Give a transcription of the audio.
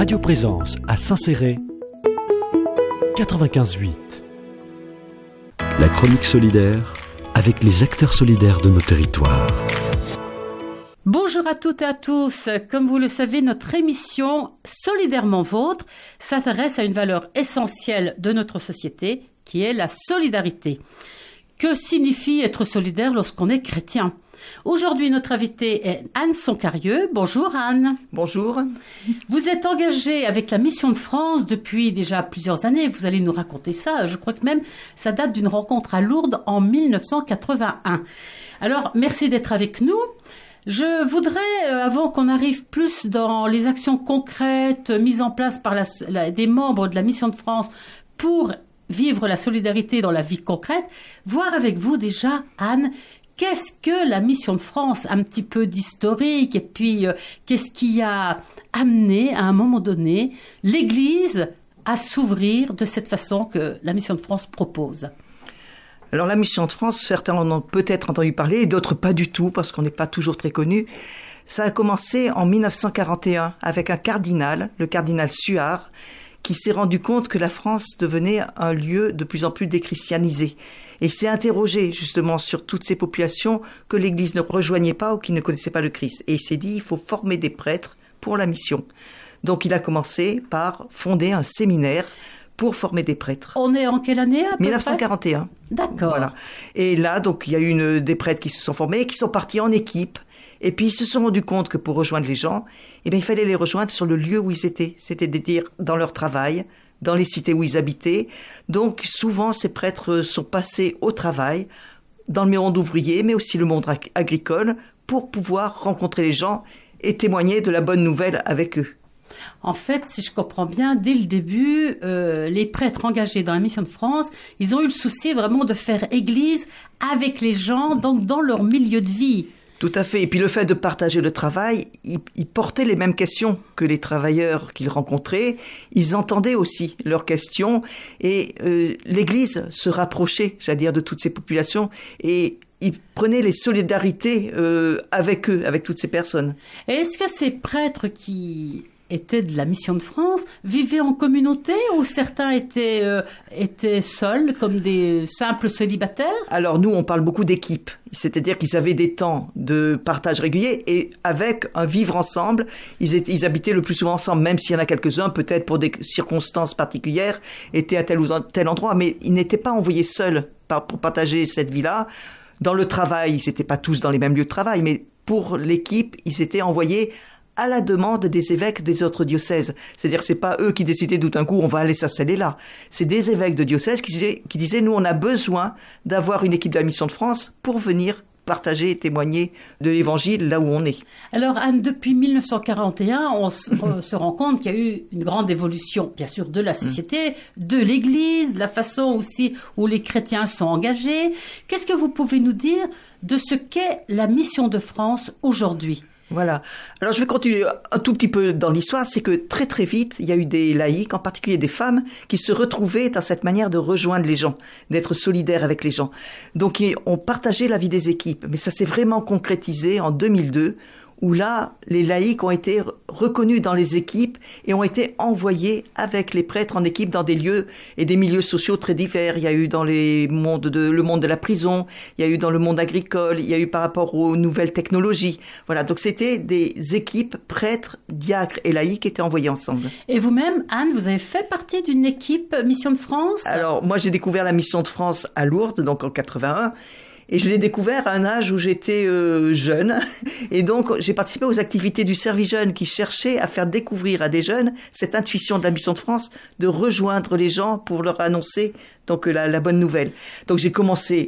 Radio Présence à Saint-Céré, 95.8. La chronique solidaire avec les acteurs solidaires de nos territoires. Bonjour à toutes et à tous. Comme vous le savez, notre émission Solidairement Vôtre s'intéresse à une valeur essentielle de notre société qui est la solidarité. Que signifie être solidaire lorsqu'on est chrétien ? Aujourd'hui, notre invitée est Anne Soncarieux. Bonjour Anne. Bonjour. Vous êtes engagée avec la Mission de France depuis déjà plusieurs années. Vous allez nous raconter ça. Je crois que même ça date d'une rencontre à Lourdes en 1981. Alors, merci d'être avec nous. Je voudrais, avant qu'on arrive plus dans les actions concrètes mises en place par des membres de la Mission de France pour vivre la solidarité dans la vie concrète, voir avec vous déjà, Anne, qu'est-ce que la Mission de France, un petit peu d'historique, et puis qu'est-ce qui a amené à un moment donné l'Église à s'ouvrir de cette façon que la Mission de France propose ? Alors la Mission de France, certains en ont peut-être entendu parler, et d'autres pas du tout, parce qu'on n'est pas toujours très connu. Ça a commencé en 1941 avec un cardinal, le cardinal Suard, qui s'est rendu compte que la France devenait un lieu de plus en plus déchristianisé. Et il s'est interrogé justement sur toutes ces populations que l'Église ne rejoignait pas ou qui ne connaissaient pas le Christ. Et il s'est dit, il faut former des prêtres pour la mission. Donc il a commencé par fonder un séminaire pour former des prêtres. On est en quelle année à peu 1941. D'accord. Voilà. Et là, donc, il y a eu des prêtres qui se sont formés, qui sont partis en équipe. Et puis, ils se sont rendus compte que pour rejoindre les gens, il fallait les rejoindre sur le lieu où ils étaient. C'est-à-dire dans leur travail, dans les cités où ils habitaient. Donc, souvent, ces prêtres sont passés au travail, dans le monde ouvrier, mais aussi le monde agricole, pour pouvoir rencontrer les gens et témoigner de la bonne nouvelle avec eux. En fait, si je comprends bien, dès le début, les prêtres engagés dans la Mission de France, ils ont eu le souci vraiment de faire église avec les gens, donc dans leur milieu de vie. Tout à fait. Et puis le fait de partager le travail, ils portaient les mêmes questions que les travailleurs qu'ils rencontraient. Ils entendaient aussi leurs questions. Et l'Église se rapprochait, j'allais dire, de toutes ces populations. Et ils prenaient les solidarités avec eux, avec toutes ces personnes. Et est-ce que ces prêtres qui étaient de la Mission de France vivaient en communauté ou certains étaient seuls comme des simples célibataires ? Alors nous, on parle beaucoup d'équipe, c'est-à-dire qu'ils avaient des temps de partage régulier et avec un vivre ensemble, ils habitaient le plus souvent ensemble, même s'il y en a quelques-uns, peut-être pour des circonstances particulières, étaient à tel ou tel endroit, mais ils n'étaient pas envoyés seuls pour partager cette vie-là. Dans le travail, ils n'étaient pas tous dans les mêmes lieux de travail, mais pour l'équipe, ils étaient envoyés à la demande des évêques des autres diocèses. C'est-à-dire que c'est pas eux qui décidaient tout d'un coup, on va aller s'installer là. C'est des évêques de diocèses qui disaient, nous, on a besoin d'avoir une équipe de la Mission de France pour venir partager et témoigner de l'Évangile là où on est. Alors Anne, depuis 1941, on se rend compte qu'il y a eu une grande évolution, bien sûr, de la société, de l'Église, de la façon aussi où les chrétiens sont engagés. Qu'est-ce que vous pouvez nous dire de ce qu'est la Mission de France aujourd'hui ? Voilà. Alors je vais continuer un tout petit peu dans l'histoire. C'est que très très vite, il y a eu des laïcs, en particulier des femmes, qui se retrouvaient dans cette manière de rejoindre les gens, d'être solidaires avec les gens. Donc on partageait la vie des équipes. Mais ça s'est vraiment concrétisé en 2002, où là, les laïcs ont été reconnus dans les équipes et ont été envoyés avec les prêtres en équipe dans des lieux et des milieux sociaux très divers. Il y a eu dans le monde de la prison, il y a eu dans le monde agricole, il y a eu par rapport aux nouvelles technologies. Voilà, donc c'était des équipes prêtres, diacres et laïcs qui étaient envoyés ensemble. Et vous-même, Anne, vous avez fait partie d'une équipe Mission de France ? Alors, moi, j'ai découvert la Mission de France à Lourdes, donc en 81. Et je l'ai découvert à un âge où j'étais jeune. Et donc, j'ai participé aux activités du Service Jeune qui cherchait à faire découvrir à des jeunes cette intuition de la Mission de France de rejoindre les gens pour leur annoncer donc la bonne nouvelle. Donc, j'ai commencé